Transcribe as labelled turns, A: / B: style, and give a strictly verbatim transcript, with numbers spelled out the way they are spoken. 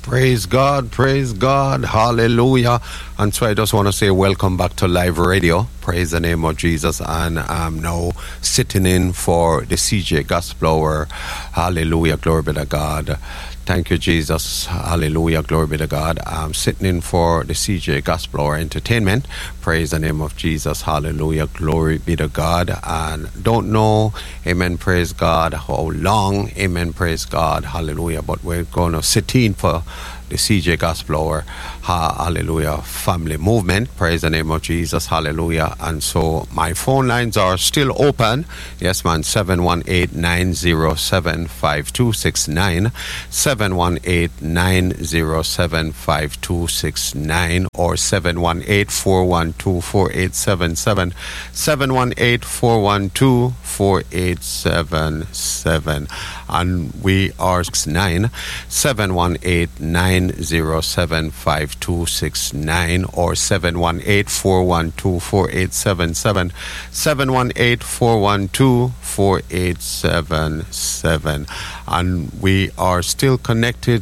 A: Praise God, praise God, hallelujah. And so I just want to say welcome back to Live Radio. Praise the name of Jesus. And I'm now sitting in for the C J Gospel Hour. Hallelujah, glory be to God. Thank you, Jesus. Hallelujah, glory be to God. I'm sitting in for the C J Gospel Hour Entertainment. Praise the name of Jesus. Hallelujah, glory be to God. And don't know, amen, praise God, how long, amen, praise God, hallelujah. But we're going to sit in for the C J Gospel Hour, hallelujah, family movement. Praise the name of Jesus, hallelujah. And so my phone lines are still open. Yes, man, seven one eight, nine zero seven, five two six nine, seven one eight, nine zero seven, five two six nine, or seven one eight, four one two, four eight seven seven, seven one eight, four one two, four eight seven seven. And we are six nine, seven one eight, nine zero seven, five two six nine, or seven one eight, four one two, four eight seven seven, seven one eight, four one two, four eight seven seven. And we are still connected